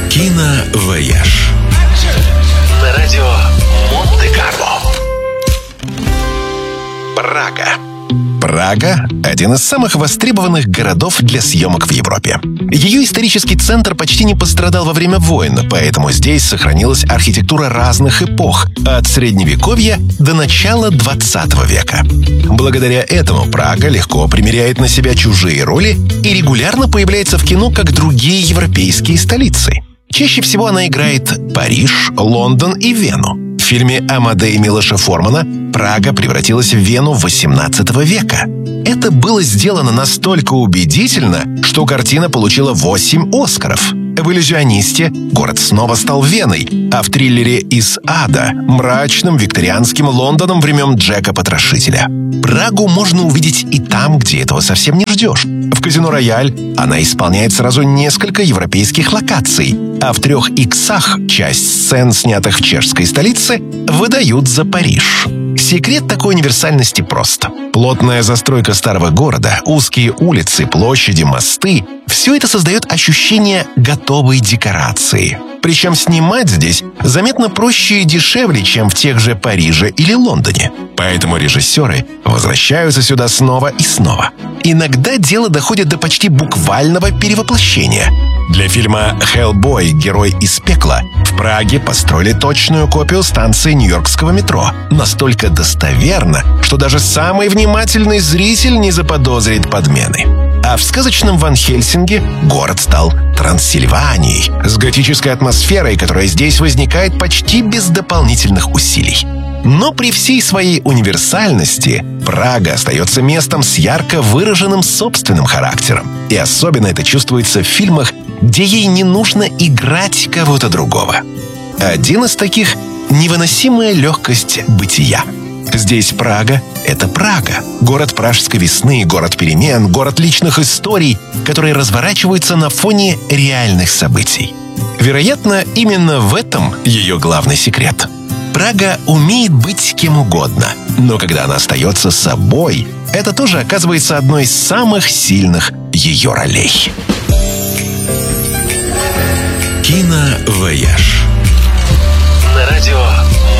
Киновояж. На радио Монте-Карло. Прага. Прага – один из самых востребованных городов для съемок в Европе. Ее исторический центр почти не пострадал во время войн, поэтому здесь сохранилась архитектура разных эпох, от Средневековья до начала 20 века. Благодаря этому Прага легко примеряет на себя чужие роли и регулярно появляется в кино, как другие европейские столицы. Чаще всего она играет Париж, Лондон и Вену. В фильме «Амадей» Милоша Формана Прага превратилась в Вену XVIII века. Это было сделано настолько убедительно, что картина получила 8 «Оскаров». В «Иллюзионисте» город снова стал Веной, а в триллере «Из ада» — мрачным викторианским Лондоном времен Джека Потрошителя. Прагу можно увидеть и там, где этого совсем не ждешь. В «Казино Рояль» она исполняет сразу несколько европейских локаций, а в «Трех иксах» часть сцен, снятых в чешской столице, выдают за Париж. Секрет такой универсальности прост. Плотная застройка старого города, узкие улицы, площади, мосты — все это создает ощущение готовой декорации. Причем снимать здесь заметно проще и дешевле, чем в тех же Париже или Лондоне. Поэтому режиссеры возвращаются сюда снова и снова. Иногда дело доходит до почти буквального перевоплощения. Для фильма «Хеллбой. Герой из пекла» в Праге построили точную копию станции нью-йоркского метро. Настолько достоверно, что даже самый внимательный зритель не заподозрит подмены. А в сказочном Ван Хельсинге город стал Трансильванией, с готической атмосферой, которая здесь возникает почти без дополнительных усилий. Но при всей своей универсальности Прага остается местом с ярко выраженным собственным характером. И особенно это чувствуется в фильмах, где ей не нужно играть кого-то другого. Один из таких — невыносимая легкость бытия. Здесь Прага — это Прага. Город пражской весны, город перемен, город личных историй, которые разворачиваются на фоне реальных событий. Вероятно, именно в этом ее главный секрет. Прага умеет быть кем угодно, но когда она остается собой, это тоже оказывается одной из самых сильных ее ролей. Киновояж. На радио